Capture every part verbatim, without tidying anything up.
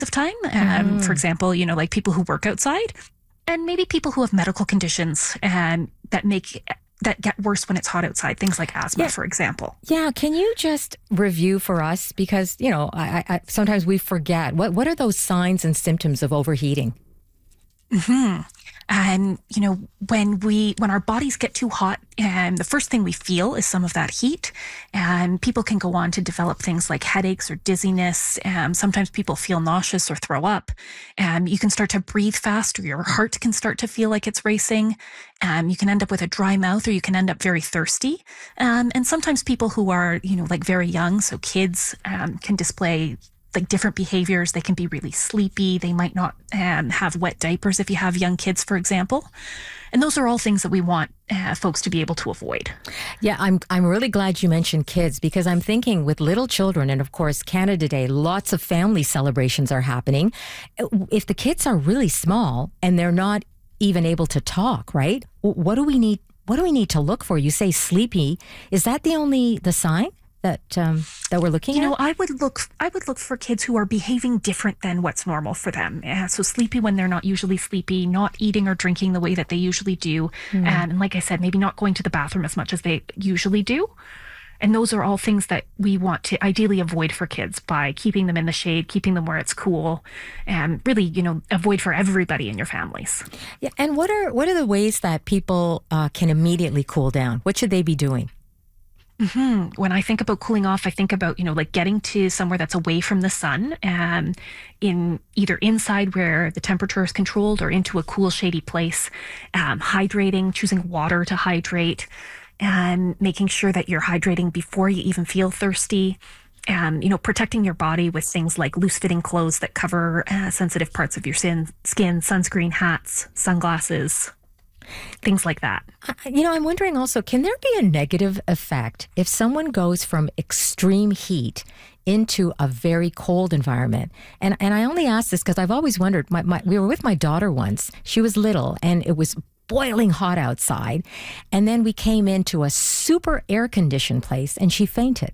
of time. Um, Mm. For example, you know, like people who work outside, and maybe people who have medical conditions and that make that get worse when it's hot outside. Things like asthma, Yeah. for example. Yeah, can you just review for us? Because, you know, I, I, I- sometimes we forget. What, what are those signs and symptoms of overheating? Hmm. And, you know, when we, when our bodies get too hot, and the first thing we feel is some of that heat, and people can go on to develop things like headaches or dizziness. Um, sometimes people feel nauseous or throw up. Um, you can start to breathe faster. Your heart can start to feel like it's racing. Um, you can end up with a dry mouth, or you can end up very thirsty. Um, and sometimes people who are, you know, like very young, so kids, um, can display like different behaviors. They can be really sleepy. They might not um, have wet diapers if you have young kids, for example. And those are all things that we want uh, folks to be able to avoid. Yeah, I'm I'm really glad you mentioned kids, because I'm thinking with little children, and of course Canada Day, lots of family celebrations are happening. If the kids are really small and they're not even able to talk, right? What do we need? What do we need to look for? You say sleepy. Is that the only the sign that um, that we're looking You at? know, I would look. I would look for kids who are behaving different than what's normal for them. Uh, so sleepy when they're not usually sleepy, not eating or drinking the way that they usually do, Mm. and like I said, maybe not going to the bathroom as much as they usually do. And those are all things that we want to ideally avoid for kids by keeping them in the shade, keeping them where it's cool, and really, you know, avoid for everybody in your families. Yeah, and what are what are the ways that people uh, can immediately cool down? What should they be doing? Hmm. When I think about cooling off, I think about, you know, like getting to somewhere that's away from the sun, um, in either inside where the temperature is controlled or into a cool, shady place, um, hydrating, choosing water to hydrate, and making sure that you're hydrating before you even feel thirsty. Um, you know, protecting your body with things like loose-fitting clothes that cover uh, sensitive parts of your sin, skin, sunscreen, hats, sunglasses, things like that. You know, I'm wondering also, can there be a negative effect if someone goes from extreme heat into a very cold environment? And and I only ask this because I've always wondered, my, my, we were with my daughter once. She was little and it was boiling hot outside. And then we came into a super air-conditioned place and she fainted.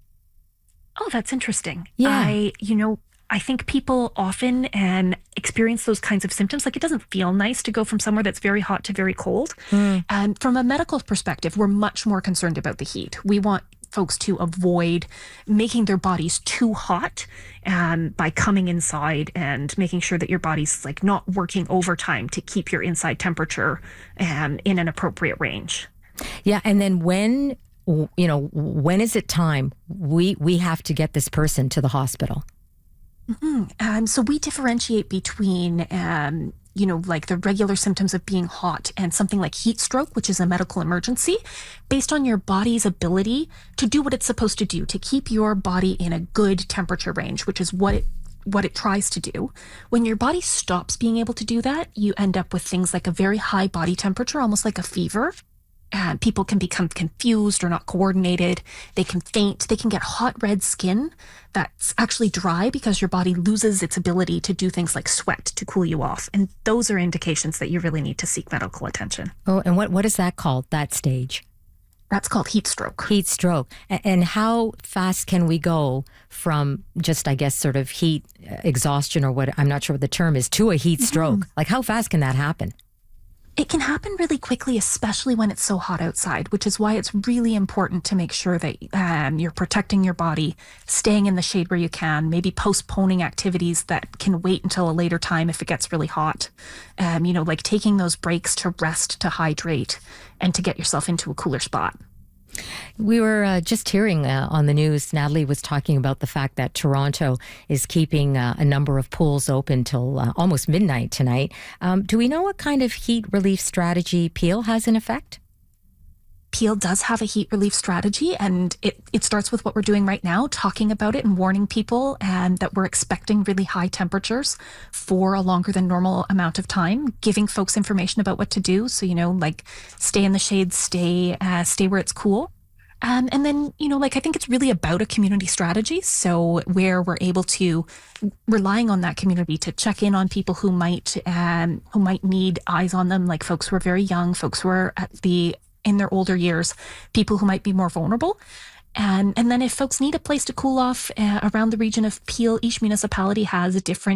Oh, that's interesting. Yeah. I, you know, I think people often and experience those kinds of symptoms. Like, it doesn't feel nice to go from somewhere that's very hot to very cold. Mm. And from a medical perspective, we're much more concerned about the heat. We want folks to avoid making their bodies too hot, um, by coming inside and making sure that your body's like not working overtime to keep your inside temperature um, in an appropriate range. Yeah, and then when, you know, when is it time we we have to get this person to the hospital? Mm-hmm. Um, so we differentiate between, um, you know, like the regular symptoms of being hot and something like heat stroke, which is a medical emergency, based on your body's ability to do what it's supposed to do, to keep your body in a good temperature range, which is what it what it tries to do. When your body stops being able to do that, you end up with things like a very high body temperature, almost like a fever. And people can become confused or not coordinated. They can faint. They can get hot red skin that's actually dry because your body loses its ability to do things like sweat to cool you off. And those are indications that you really need to seek medical attention. Oh, and what, what is that called, that stage? That's called heat stroke. Heat stroke. A- And how fast can we go from just, I guess, sort of heat exhaustion, or what, I'm not sure what the term is, to a heat stroke? Mm-hmm. Like, how fast can that happen? It can happen really quickly, especially when it's so hot outside, which is why it's really important to make sure that um, you're protecting your body, staying in the shade where you can, maybe postponing activities that can wait until a later time if it gets really hot. Um, you know, like taking those breaks to rest, to hydrate, and to get yourself into a cooler spot. We were uh, just hearing uh, on the news, Natalie was talking about the fact that Toronto is keeping uh, a number of pools open till uh, almost midnight tonight. Um, do we know what kind of heat relief strategy Peel has in effect? Peel does have a heat relief strategy, and it, it starts with what we're doing right now, talking about it and warning people um, that we're expecting really high temperatures for a longer than normal amount of time, giving folks information about what to do. So, you know, like stay in the shade, stay, uh, stay where it's cool. Um, and then, you know, like I think it's really about a community strategy. So where we're able to, relying on that community to check in on people who might, um, who might need eyes on them, like folks who are very young, folks who are at the in their older years, people who might be more vulnerable, And, and then if folks need a place to cool off uh, around the region of Peel, each municipality has a different